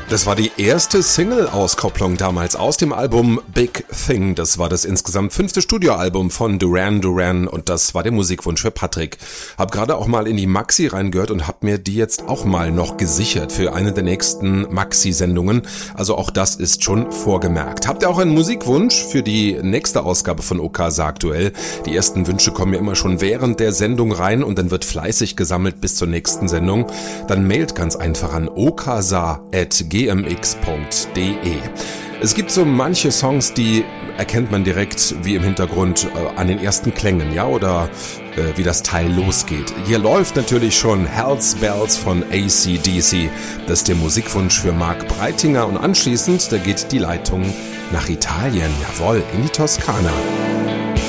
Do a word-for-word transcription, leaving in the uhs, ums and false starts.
Das war die erste Single-Auskopplung damals aus dem Album Big Thing. Das war das insgesamt fünfte Studioalbum von Duran Duran und das war der Musikwunsch für Patrick. Hab gerade auch mal in die Maxi reingehört und hab mir die jetzt auch mal noch gesichert für eine der nächsten Maxi-Sendungen. Also auch das ist schon vorgemerkt. Habt ihr auch einen Musikwunsch für die nächste Ausgabe von O K S A aktuell? Die ersten Wünsche kommen ja immer schon während der Sendung rein und dann wird fleißig gesammelt bis zur nächsten Sendung. Dann mailt ganz einfach an okasa at g m x punkt d e. Es gibt so manche Songs, die erkennt man direkt wie im Hintergrund äh, an den ersten Klängen, ja, oder äh, wie das Teil losgeht. Hier läuft natürlich schon Hell's Bells von A C D C. Das ist der Musikwunsch für Marc Breitinger und anschließend, da geht die Leitung nach Italien, jawohl, in die Toskana.